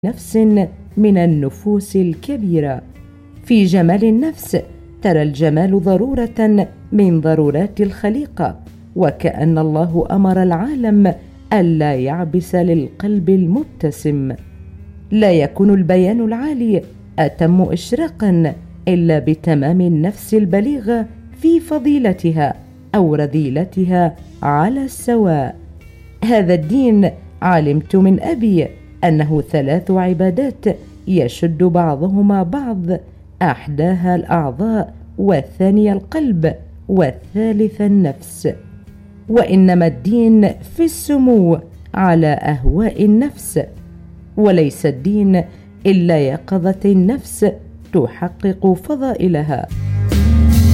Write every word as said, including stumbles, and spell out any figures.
نفس من النفوس الكبيرة. في جمال النفس ترى الجمال ضرورة من ضرورات الخليقة، وكأن الله أمر العالم ألا يعبس للقلب المبتسم. لا يكون البيان العالي أتم إشراقا إلا بتمام النفس البليغة في فضيلتها أو رذيلتها على السواء. هذا الدين علمت من أبي أنه ثلاث عبادات يشد بعضهما بعض، أحداها الأعضاء، والثانية القلب، والثالث النفس. وإنما الدين في السمو على أهواء النفس، وليس الدين إلا يقظة النفس تحقق فضائلها.